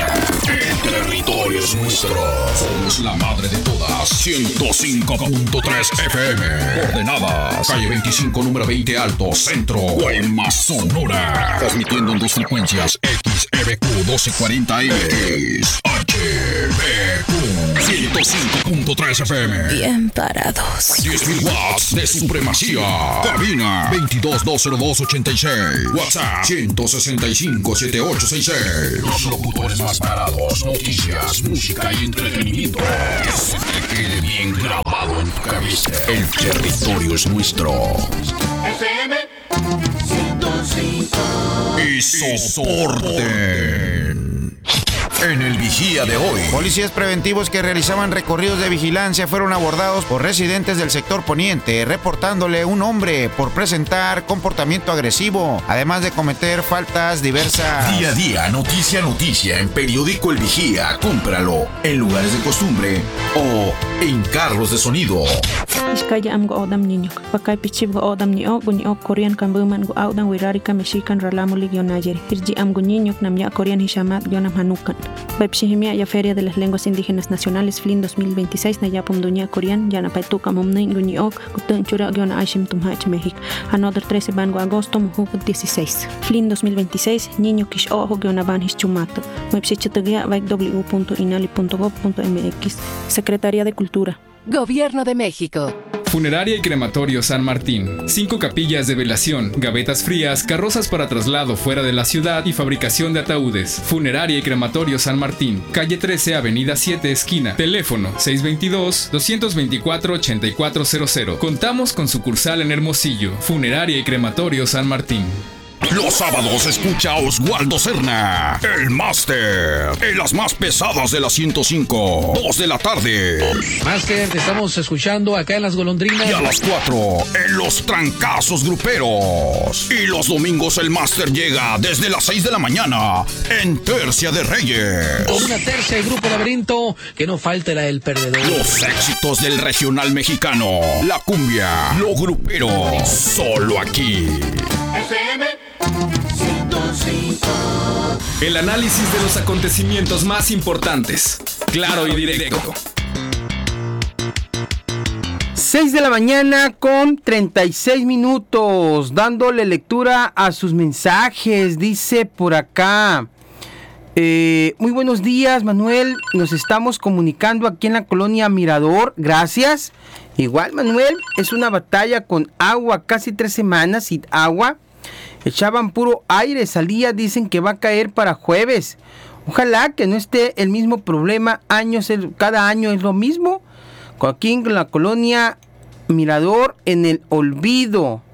casa. El territorio es nuestro. Somos la madre de todas. 105.3 FM. Coordenadas. Calle 25, número 20 Alto, Centro. Guaymas, Sonora. Transmitiendo en dos frecuencias. XEBQ 1240M. HBQ 105.3 FM. Bien parados. 10.000 watts de supremacía. Cabina 22-202-86. WhatsApp 165-7866. Los locutores más parados. Noticias, música y entretenimiento. Que se te quede bien grabado en tu cabeza. El territorio es nuestro. FM 105. Y soporten. En el Vigía de hoy. Policías preventivos que realizaban recorridos de vigilancia fueron abordados por residentes del sector poniente, reportándole un hombre por presentar comportamiento agresivo, además de cometer faltas diversas. Día a día, noticia a noticia, en Periódico El Vigía. Cómpralo en lugares de costumbre o en carros de sonido. Iskaya am go odam niño. Pakay pichib go odam niyo, bunyo Korean kan buman go audan wirari ka mexican ralamuli gyonayer. Irji am go niño namya Korean hishamat gyonam hanukan. Baipshihimia ya Feria de las Lenguas Indígenas Nacionales FLIN 2026 na yapum dunya Korean yana paituka mumnin guniok kutun chura gyona aishim tumhach México. Another 13 bango agosto muhu 16. FLIN 2026 niño kish ojo gyona ban hischumato. Baipshichitagia www.inali.gov.mx. Secretaría de Cultura. Gobierno de México. Funeraria y Crematorio San Martín. 5 capillas de velación, gavetas frías, carrozas para traslado fuera de la ciudad y fabricación de ataúdes. Funeraria y Crematorio San Martín. Calle 13, Avenida 7, esquina. Teléfono 622-224-8400. Contamos con sucursal en Hermosillo. Funeraria y Crematorio San Martín. Los sábados escucha a Oswaldo Cerna, el máster, en las más pesadas de las 105, 2 de la tarde. Máster, te estamos escuchando acá en Las Golondrinas. Y a las 4, en los trancazos gruperos. Y los domingos el máster llega desde las 6 de la mañana, en Tercia de Reyes. Con una tercia del Grupo Laberinto, que no falte la del perdedor. Los éxitos del regional mexicano, la cumbia, lo grupero, solo aquí. FM 105. El análisis de los acontecimientos más importantes. Claro y directo. 6 de la mañana con 36 minutos. Dándole lectura a sus mensajes. Dice por acá. Muy buenos días, Manuel. Nos estamos comunicando aquí en la colonia Mirador. Gracias. Igual, Manuel, es una batalla con agua. Casi 3 semanas sin agua. Echaban puro aire, salía, dicen que va a caer para jueves. Ojalá que no esté el mismo problema cada año es lo mismo. Aquí en la colonia Mirador, en el olvido.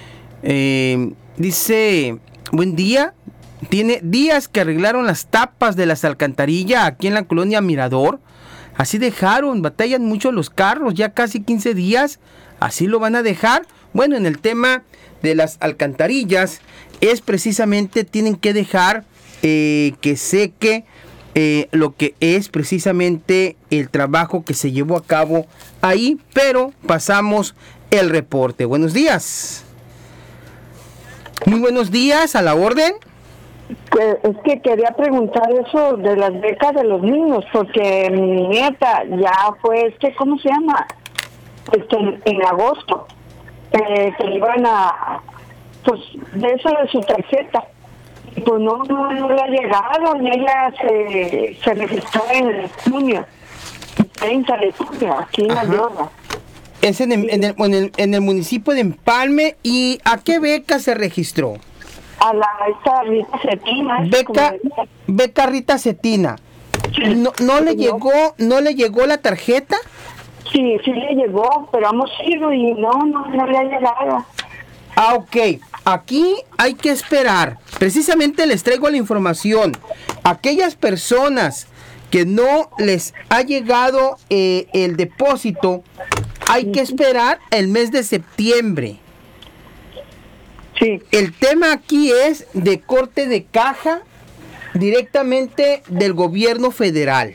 Dice, buen día. Tiene días que arreglaron las tapas de las alcantarillas aquí en la colonia Mirador. Así dejaron, batallan mucho los carros, ya casi 15 días. Así lo van a dejar. Bueno, en el tema de las alcantarillas es precisamente tienen que dejar que seque lo que es precisamente el trabajo que se llevó a cabo ahí, pero pasamos el reporte. Buenos días. Muy buenos días, a la orden. Pues es que quería preguntar eso de las becas de los niños, porque mi nieta ya fue, ¿cómo se llama? En agosto, que iban a, pues, de eso de su tarjeta. Y pues no le ha llegado, y ella se registró en junio, 30 de junio, aquí en La Llora. Es en el municipio de Empalme. ¿Y a qué beca se registró? A esta Rita Cetina. Beca Rita Cetina. Sí. ¿No le llegó la tarjeta? Sí le llegó, pero hemos ido y no le ha llegado. Ah, ok. Aquí hay que esperar. Precisamente les traigo la información. Aquellas personas que no les ha llegado el depósito, hay que esperar el mes de septiembre. Sí. El tema aquí es de corte de caja directamente del gobierno federal.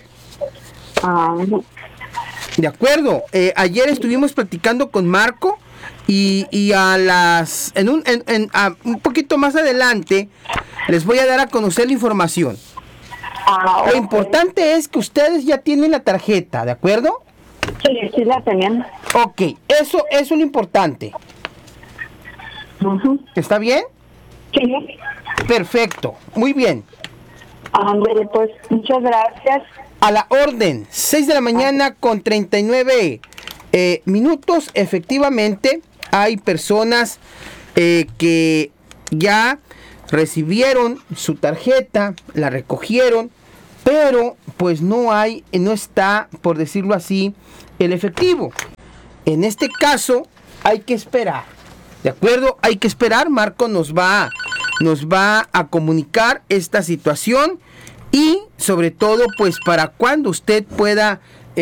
De acuerdo. Ayer estuvimos platicando con Marco y un poquito más adelante les voy a dar a conocer la información. Ah, Lo ok. importante es que ustedes ya tienen la tarjeta, ¿de acuerdo? Sí la tenían. Ok, eso es lo importante. Ujú. ¿Está bien? Sí. Perfecto, muy bien. Ándale, pues, muchas gracias. A la orden, 6 de la mañana con 39 minutos. Efectivamente, hay personas que ya recibieron su tarjeta, la recogieron, pero pues no está, por decirlo así, el efectivo. En este caso, hay que esperar. ¿De acuerdo? Hay que esperar. Marco nos va a comunicar esta situación y sobre todo pues para cuando usted pueda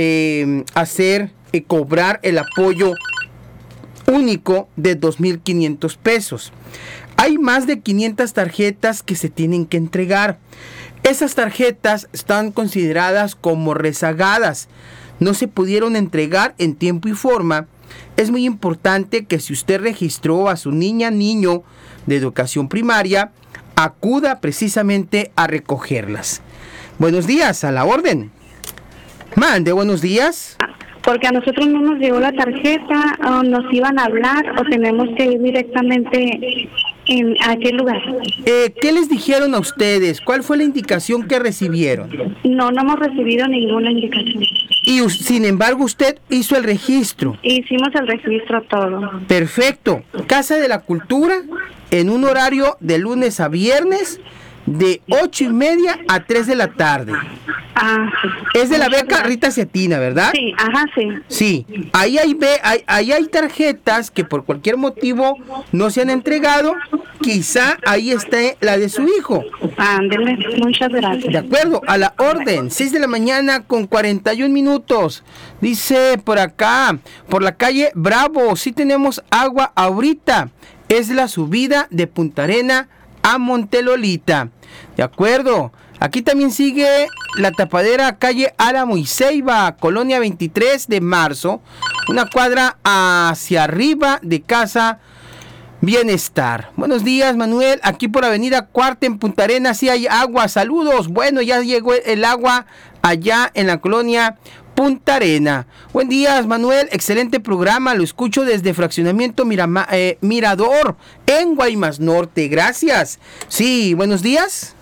cobrar el apoyo único de 2,500 pesos. Hay más de 500 tarjetas que se tienen que entregar. Esas tarjetas están consideradas como rezagadas. No se pudieron entregar en tiempo y forma. Es muy importante que si usted registró a su niño de educación primaria, acuda precisamente a recogerlas. Buenos días, a la orden. Mande, buenos días. Porque a nosotros no nos llegó la tarjeta, o nos iban a hablar, o tenemos que ir directamente a qué lugar. ¿Qué les dijeron a ustedes? ¿Cuál fue la indicación que recibieron? No hemos recibido ninguna indicación. Y sin embargo usted hizo el registro. Hicimos el registro todo. Perfecto. Casa de la Cultura, en un horario de lunes a viernes, de 8:30 a 3 de la tarde. Ah, sí. Es de la beca Rita Cetina, ¿verdad? Sí, ajá, sí. Sí, ahí hay tarjetas que por cualquier motivo no se han entregado. Quizá ahí esté la de su hijo. Ándele, muchas gracias. De acuerdo, a la orden, 6 de la mañana con 41 minutos. Dice por acá, por la calle Bravo, sí tenemos agua ahorita. Es la subida de Punta Arena a Montelolita. De acuerdo. Aquí también sigue la tapadera calle Álamo y Ceiba, colonia 23 de marzo, una cuadra hacia arriba de Casa Bienestar. Buenos días, Manuel. Aquí por avenida Cuarta en Punta Arenas sí hay agua. Saludos. Bueno, ya llegó el agua allá en la colonia Punta Arena. Buen día, Manuel. Excelente programa. Lo escucho desde Fraccionamiento Mirador en Guaymas Norte. Gracias. Sí, buenos días.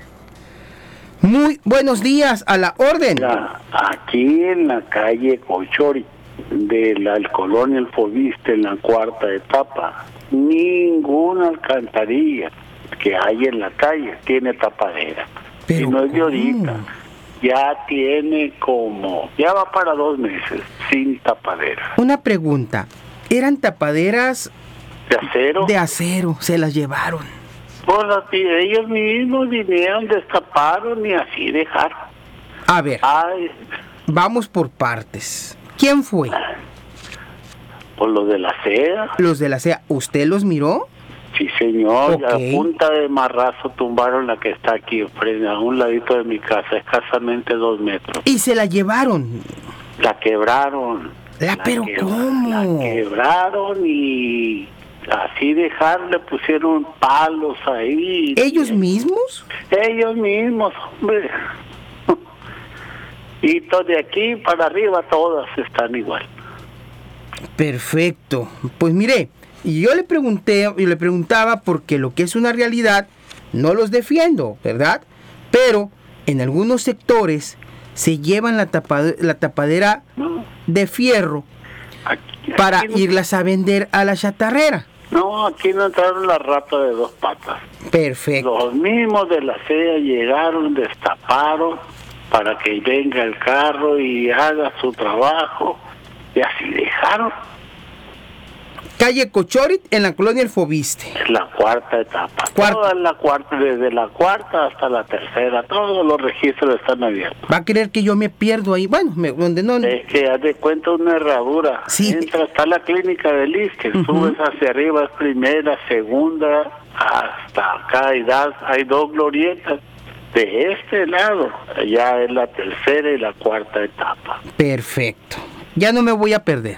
Muy buenos días, a la orden. Aquí en la calle Cochori de la colonia El Fobiste, en la cuarta etapa, ninguna alcantarilla que hay en la calle tiene tapadera. Pero y no es de ahorita, ya va para 2 meses sin tapadera. Una pregunta, ¿eran tapaderas de acero? De acero, se las llevaron. Pues ellos mismos vinieron, destaparon y así dejaron. A ver, vamos por partes. ¿Quién fue? Pues los de la CEA. Los de la CEA, ¿usted los miró? Sí, señor. Okay. A punta de marrazo tumbaron la que está aquí enfrente, a un ladito de mi casa, escasamente 2 metros. ¿Y se la llevaron? La quebraron. ¿Pero cómo? La quebraron y así le pusieron palos ahí. ¿Ellos mismos? Ellos mismos, hombre. Y todo de aquí para arriba todas están igual. Perfecto. Pues mire, yo le preguntaba porque lo que es una realidad no los defiendo, ¿verdad? Pero en algunos sectores se llevan la tapadera de fierro para irlas a vender a la chatarrera. No, aquí no entraron las ratas de 2 patas. Perfecto. Los mismos de la CEA llegaron, destaparon para que venga el carro y haga su trabajo, y así dejaron. Calle Cochorit, en la colonia El Fobiste. Es la cuarta etapa. Toda la cuarta, desde la cuarta hasta la tercera, todos los registros están abiertos. ¿Va a creer que yo me pierdo ahí? Bueno, donde no... Es que haz de cuenta una herradura. Sí. Está la clínica del ISSSTE, que subes hacia arriba, es primera, segunda, hasta acá hay 2 glorietas. De este lado, ya es la tercera y la cuarta etapa. Perfecto. Ya no me voy a perder.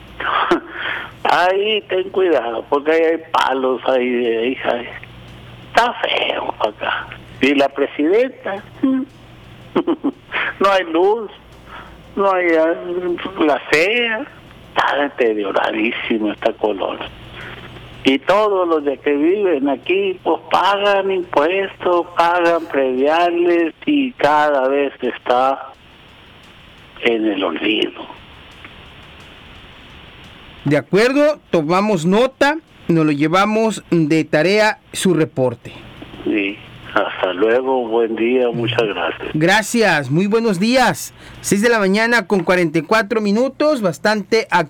Ahí ten cuidado, porque ahí hay palos, ahí está feo acá. Y la presidenta, No hay luz, no hay la CEA, está deterioradísimo esta colonia. Y todos los de que viven aquí, pues pagan impuestos, pagan prediales y cada vez está en el olvido. De acuerdo, tomamos nota, nos lo llevamos de tarea su reporte. Sí, hasta luego, buen día, muchas gracias. Gracias, muy buenos días. 6 de la mañana con 44 minutos, bastante